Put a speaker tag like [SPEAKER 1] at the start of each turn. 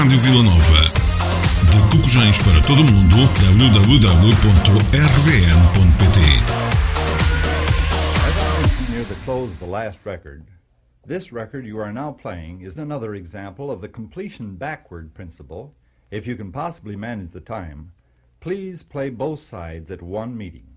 [SPEAKER 1] Rádio Vila Nova. De Cocujães para todo o mundo, www.rvn.pt.
[SPEAKER 2] As I mentioned near the close of the last record, this record you are now playing is another example of the completion backward principle. If you can possibly manage the time, please play both sides at one meeting.